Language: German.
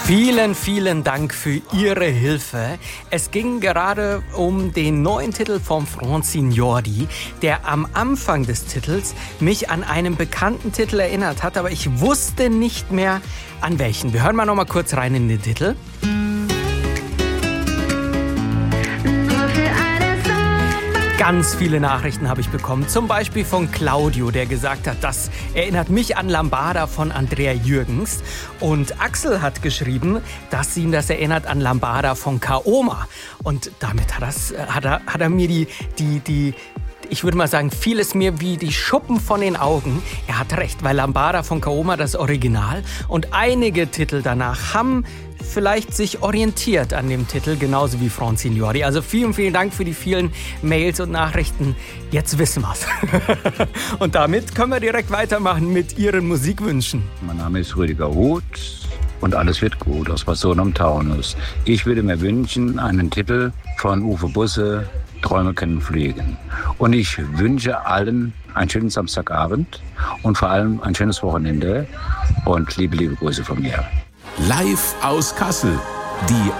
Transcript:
Vielen, vielen Dank für Ihre Hilfe. Es ging gerade um den neuen Titel von Francinetti, der am Anfang des Titels mich an einen bekannten Titel erinnert hat, aber ich wusste nicht mehr an welchen. Wir hören mal noch mal kurz rein in den Titel. Ganz viele Nachrichten habe ich bekommen, zum Beispiel von Claudio, der gesagt hat, das erinnert mich an Lambada von Andrea Jürgens. Und Axel hat geschrieben, dass ihn das erinnert an Lambada von Kaoma. Und damit hat er mir ich würde mal sagen, fiel es mir wie die Schuppen von den Augen. Er hat recht, weil Lambada von Kaoma das Original und einige Titel danach haben vielleicht sich orientiert an dem Titel, genauso wie Francinetti. Also vielen, vielen Dank für die vielen Mails und Nachrichten. Jetzt wissen wir's. Und damit können wir direkt weitermachen mit Ihren Musikwünschen. Mein Name ist Rüdiger Huth und alles wird gut aus Person am Taunus. Ich würde mir wünschen, einen Titel von Uwe Busse, Träume können fliegen. Und ich wünsche allen einen schönen Samstagabend und vor allem ein schönes Wochenende und liebe Grüße von mir. Live aus Kassel. Die